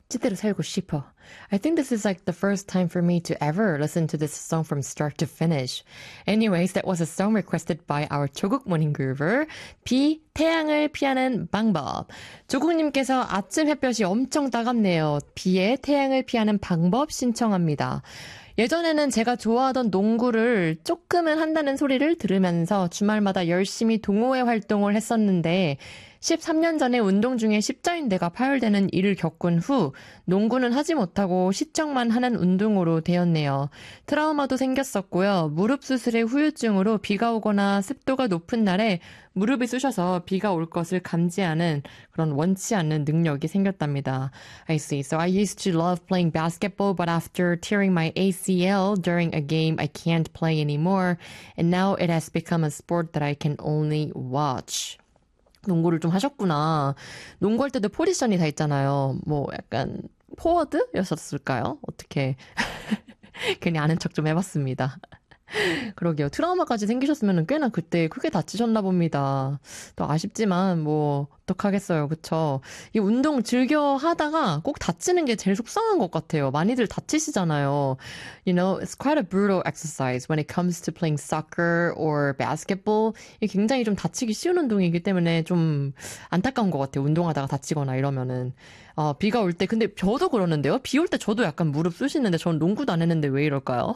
멋지대로 살고 싶어. I think this is like the first time for me to ever listen to this song from start to finish. Anyways, that was a song requested by our 조국 morning groover. 비, 태양을 피하는 방법. 조국님께서 아침 햇볕이 엄청 따갑네요. 비에 태양을 피하는 방법 신청합니다. 예전에는 제가 좋아하던 농구를 조금은 한다는 소리를 들으면서 주말마다 열심히 동호회 활동을 했었는데 13년 전에 운동 중에 십자인대가 파열되는 일을 겪은 후 농구는 하지 못하고 시청만 하는 운동으로 되었네요. 트라우마도 생겼었고요. 무릎 수술의 후유증으로 비가 오거나 습도가 높은 날에 무릎이 쑤셔서 비가 올 것을 감지하는 그런 원치 않는 능력이 생겼답니다. I see. So I used to love playing basketball, but after tearing my ACL during a game, I can't play anymore. And now it has become a sport that I can only watch. 농구를 좀 하셨구나. 농구할 때도 포지션이 다 있잖아요. 뭐 약간 포워드였었을까요? 어떻게 괜히 아는 척 좀 해봤습니다. 그러게요. 트라우마까지 생기셨으면 꽤나 그때 크게 다치셨나 봅니다. 또 아쉽지만 뭐 어떡하겠어요. 그쵸? 이 운동 즐겨 하다가 꼭 다치는 게 제일 속상한 것 같아요. 많이들 다치시잖아요. You know, it's quite a brutal exercise when it comes to playing soccer or basketball. 이게 굉장히 좀 다치기 쉬운 운동이기 때문에 좀 안타까운 것 같아요. 운동하다가 다치거나 이러면은. 비가 올 때, 근데 저도 그러는데요. 비 올 때 저도 약간 무릎 쑤시는데 저는 농구도 안 했는데 왜 이럴까요?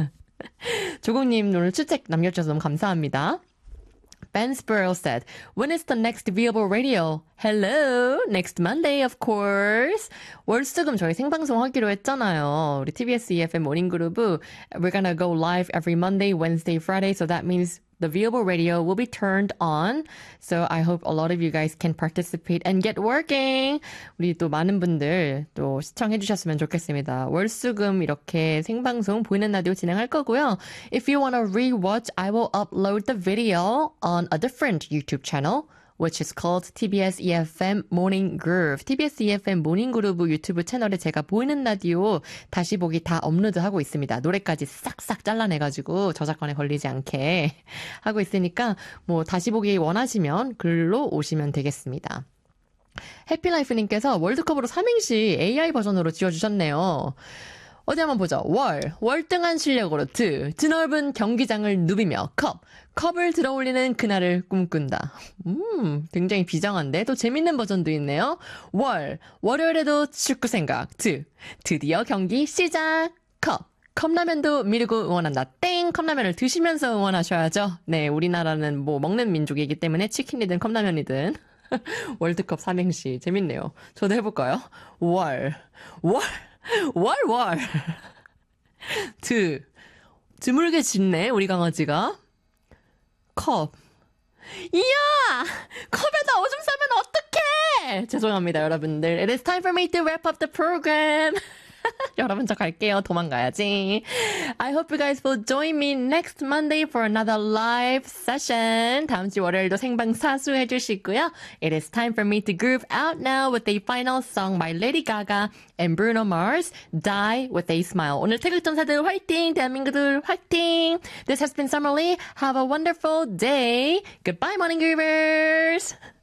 조국님 오늘 출첵 남겨주셔서 너무 감사합니다. Ben Sproul said, when is the next Viable Radio? Hello, next Monday, of course. 월수금 저희 생방송 하기로 했잖아요. 우리 TBS EFM 모닝그룹 we're gonna go live every Monday, Wednesday, Friday. So that means the Viable Radio will be turned on. So I hope a lot of you guys can participate and get working. 우리 또 많은 분들 또 시청해 주셨으면 좋겠습니다. 월수금 이렇게 생방송 보이는 라디오 진행할 거고요. If you want to rewatch, I will upload the video on a different YouTube channel. which is called TBS EFM Morning Groove. TBS EFM 모닝 그루브 유튜브 채널에 제가 보이는 라디오 다시 보기 다 업로드하고 있습니다. 노래까지 싹싹 잘라내가지고 저작권에 걸리지 않게 하고 있으니까 뭐 다시 보기 원하시면 글로 오시면 되겠습니다. 해피라이프님께서 월드컵으로 삼행시 AI 버전으로 지어주셨네요. 어디 한번 보죠. 월등한 실력으로 드넓은 경기장을 누비며 컵을 들어올리는 그날을 꿈꾼다. 굉장히 비장한데 또 재밌는 버전도 있네요. 월요일에도 축구 생각, 드디어 경기 시작, 컵라면도 미루고 응원한다. 땡! 컵라면을 드시면서 응원하셔야죠. 네, 우리나라는 뭐 먹는 민족이기 때문에 치킨이든 컵라면이든 월드컵 삼행시 재밌네요. 저도 해볼까요? 드물게 짖네 우리 강아지가. 컵. 이야! 컵에다 오줌 싸면 어떡해! 죄송합니다 여러분들. It is time for me to wrap up the program. 여러분 저 갈게요. 도망가야지. I hope you guys will join me next Monday for another live session. 다음 주 월요일도 생방 사수해 주시고요. It is time for me to groove out now with a final song by Lady Gaga and Bruno Mars, Die with a Smile. 오늘 태극전사들 화이팅! 대한민국들 화이팅! This has been Summer Lee. Have a wonderful day. Goodbye, Morning Groovers!